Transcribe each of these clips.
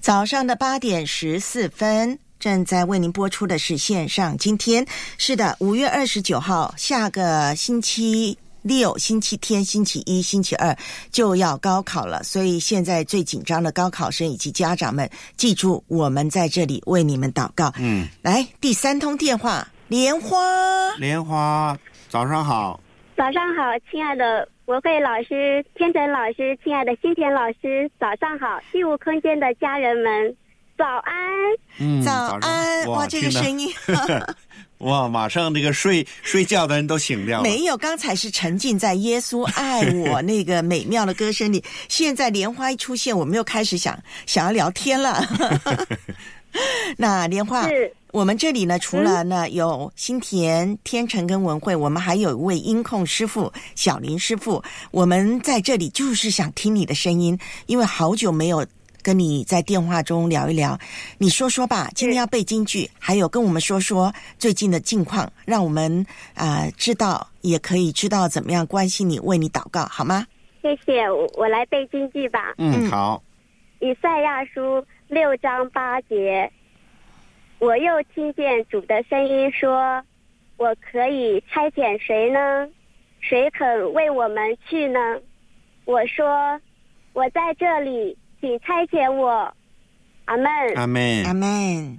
早上的8:14，正在为您播出的是线上。今天是的，5月29号，下个星期六、星期天、星期一、星期二就要高考了，所以现在最紧张的高考生以及家长们，记住我们在这里为你们祷告。来，第3通电话，莲花， 早上好。 早上好，亲爱的文慧老师、天成老师，亲爱的新田老师，早上好，第5空间的家人们，早安。 早安。哇，这个声音哇，马上那个睡觉的人都醒掉了。 没有，刚才是沉浸在耶稣爱我那个美妙的歌声里，现在莲花一出现，我们又开始想要聊天了。那莲花，我们这里呢，除了呢有新田、天成跟文慧，我们还有一位音控师傅小林师傅。我们在这里就是想听你的声音，因为好久没有跟你在电话中聊一聊，你说说吧，今天要背京剧，还有跟我们说说最近的近况，让我们知道，也可以知道怎么样关心你，为你祷告，好吗？ 谢谢，我来背京剧吧。 好。 以赛亚书6章8节，我又听见主的声音说，我可以差遣谁呢？谁肯为我们去呢？我说，我在这里，请差遣我。阿们。 阿们。 阿们。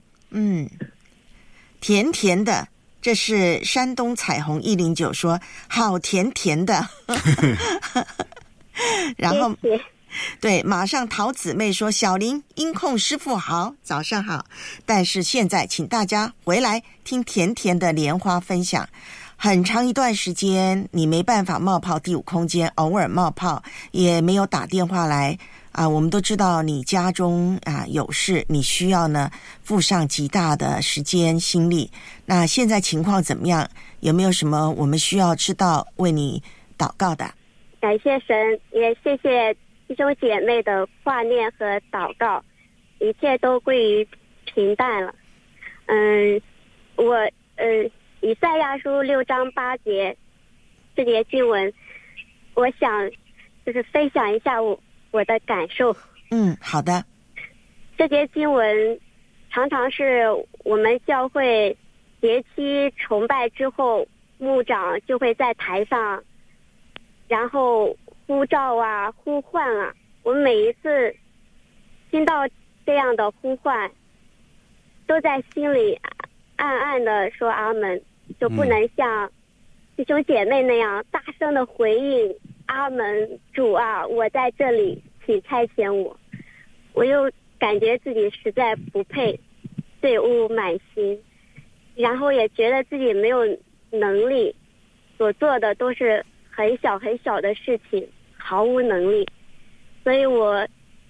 甜甜的，这是山东彩虹109说，好甜甜的。然后谢谢。 对，马上陶姊妹说，小林音控师傅好，早上好。但是现在请大家回来听甜甜的莲花分享。很长一段时间你没办法冒泡第5空间，偶尔冒泡，也没有打电话来我们都知道你家中有事，你需要呢付上极大的时间心力。那现在情况怎么样？有没有什么我们需要知道为你祷告的？ 感谢神，也谢谢弟兄姐妹的挂念和祷告，一切都归于平淡了。以赛亚书6章8节这节经文，我想就是分享一下我的感受。 好的。 这节经文常常是我们教会节期崇拜之后，牧长就会在台上，然后呼召呼唤我们每一次听到这样的呼唤，都在心里暗暗的说阿门，就不能像弟兄姐妹那样大声的回应阿门，主啊，我在这里，请差遣我。我又感觉自己实在不配，罪污满心，然后也觉得自己没有能力，所做的都是很小很小的事情，毫无能力。所以我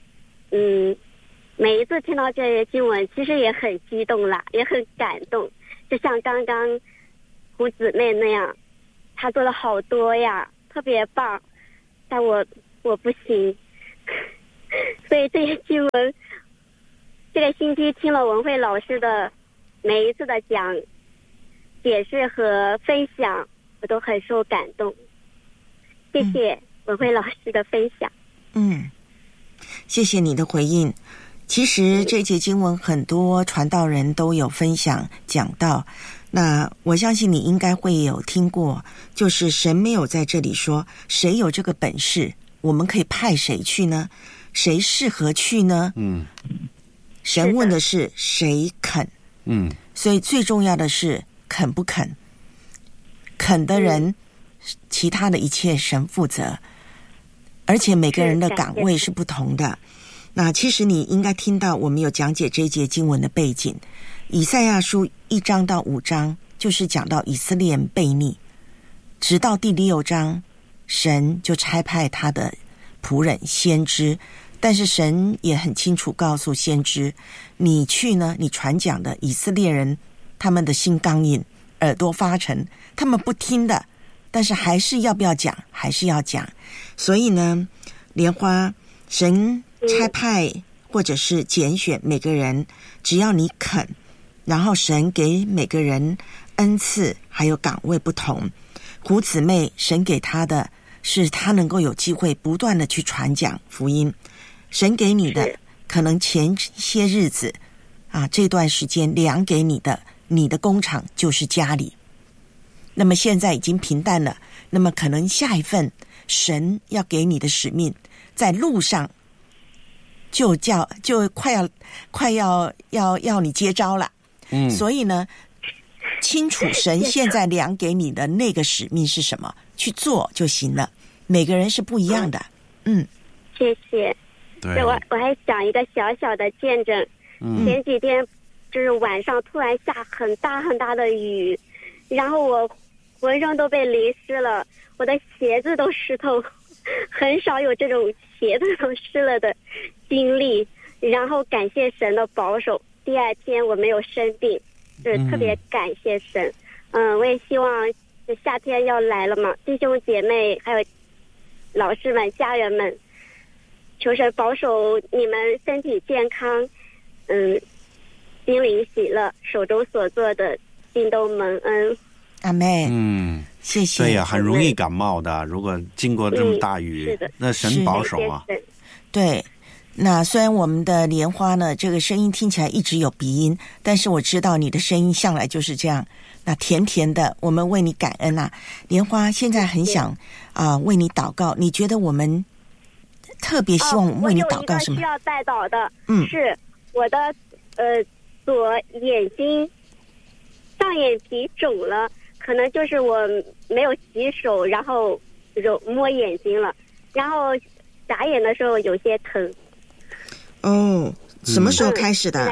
每一次听到这些经文，其实也很激动啦，也很感动，就像刚刚胡姊妹那样，她做了好多呀，特别棒，但我不行。所以这些经文，这个星期听了文慧老师的每一次的解释和分享，我都很受感动。谢谢文慧老师的分享。 谢谢你的回应。其实这节经文很多传道人都有分享讲到，那我相信你应该会有听过，就是神没有在这里说谁有这个本事，我们可以派谁去呢？谁适合去呢？神问的是谁肯。所以最重要的是肯不肯。肯的人，其他的一切神负责。而且每个人的岗位是不同的。那其实你应该听到我们有讲解这一节经文的背景。以赛亚书1章到5章就是讲到以色列人悖逆，直到第6章神就差派他的仆人先知，但是神也很清楚告诉先知，你去呢，你传讲的以色列人他们的心刚硬，耳朵发沉，他们不听的，但是还是要不要讲，还是要讲。所以呢，莲花，神差派或者是拣选每个人，只要你肯，然后神给每个人恩赐还有岗位不同。胡姊妹神给她的是她能够有机会不断的去传讲福音，神给你的可能前些日子这段时间量给你的工厂就是家里，那么现在已经平淡了，那么可能下一份神要给你的使命在路上就快要你接招了。所以呢，清楚神现在量给你的那个使命是什么，去做就行了。每个人是不一样的。 谢谢。 对， 我还讲一个小小的见证。前几天就是晚上突然下很大很大的雨，然后我浑身都被淋湿了，我的鞋子都湿透，很少有这种鞋子都湿了的经历。然后感谢神的保守，第二天我没有生病，就是特别感谢神。我也希望夏天要来了嘛，弟兄姐妹还有老师们家人们，求神保守你们身体健康，心灵喜乐，手中所做的尽都蒙恩。 阿们。谢谢。 对呀，很容易感冒的，如果经过这么大雨，那神保守啊。 对，那虽然我们的莲花呢，这个声音听起来一直有鼻音，但是我知道你的声音向来就是这样，那甜甜的，我们为你感恩啊。莲花现在很想为你祷告，你觉得我们特别希望为你祷告什么？ 我有一个需要代祷的，是我的左眼睛上眼皮肿了，可能就是我没有洗手，然后摸眼睛了，然后眨眼的时候有些疼。 什么时候开始的？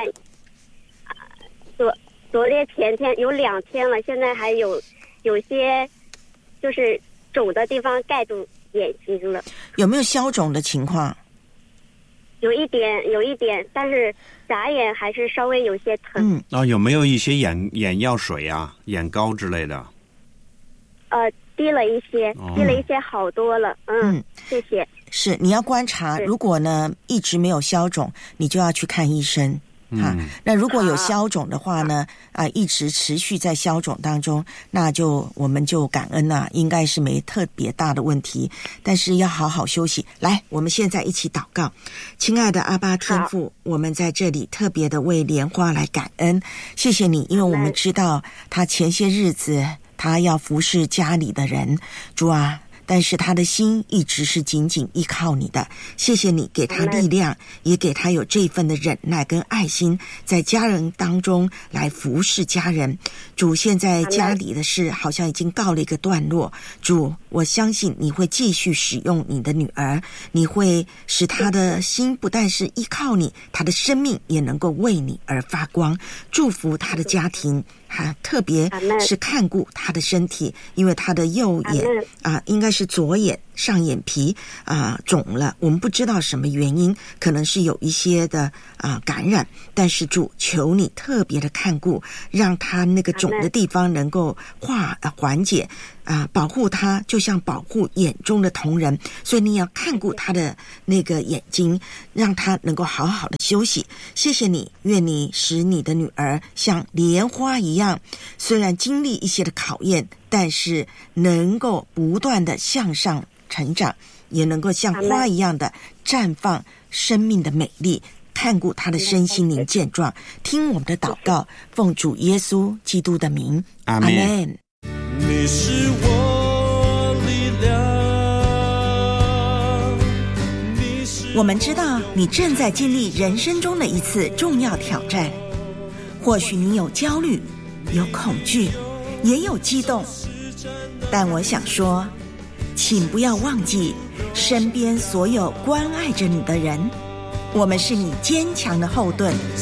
昨天前天有2天了，现在还有些就是肿的地方盖住眼睛了。有没有消肿的情况？有一点，但是眨眼还是稍微有些疼。 有没有一些眼药水啊、眼膏之类的？ 滴了一些好多了。谢谢。 是，你要观察，如果呢一直没有消肿，你就要去看医生。那如果有消肿的话呢，一直持续在消肿当中，那我们就感恩啊，应该是没特别大的问题，但是要好好休息。来，我们现在一起祷告。亲爱的阿爸天父，我们在这里特别的为莲花来感恩，谢谢你，因为我们知道他前些日子他要服侍家里的人，主啊，但是他的心一直是紧紧依靠你的，谢谢你给他力量，也给他有这份的忍耐跟爱心，在家人当中来服侍家人。主，现在家里的事好像已经告了一个段落，主，我相信你会继续使用你的女儿，你会使她的心不但是依靠你，她的生命也能够为你而发光。祝福她的家庭，特别是看顾她的身体，因为她的右眼应该是左眼上眼皮肿了，我们不知道什么原因，可能是有一些的感染，但是主，求你特别的看顾，让她那个肿的地方能够缓解，保护她就像保护眼中的瞳人，所以你要看顾她的那个眼睛，让她能够好好的休息。谢谢你，愿你使你的女儿像莲花一样，虽然经历一些的考验，但是能够不断的向上成长，也能够像花一样的绽放生命的美丽，看顾他的身心灵健壮。听我们的祷告，奉主耶稣基督的名，阿们。 你是我力量。 我们知道你正在经历人生中的一次重要挑战，或许你有焦虑，有恐惧，也有激动，但我想说，请不要忘记身边所有关爱着你的人，我们是你坚强的后盾。